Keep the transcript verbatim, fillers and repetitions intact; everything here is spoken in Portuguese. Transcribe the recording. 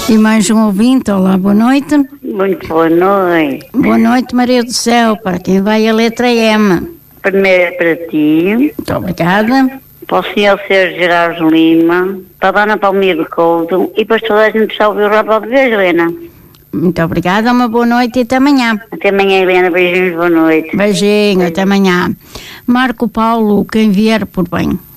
E mais um ouvinte, olá, boa noite. Muito boa noite. Boa noite, Maria do Céu, para quem vai a letra M. Primeiro é para ti, Muito obrigada. para o senhor Sérgio Gerardo Lima, para a dona Palmeira de Couto e para toda a gente que está a ouvir o Rádio de Vez, Helena. Muito obrigada, uma boa noite e até amanhã. Até amanhã, Helena. Beijinhos, boa noite. Beijinho, até amanhã. Marco Paulo, quem vier por bem.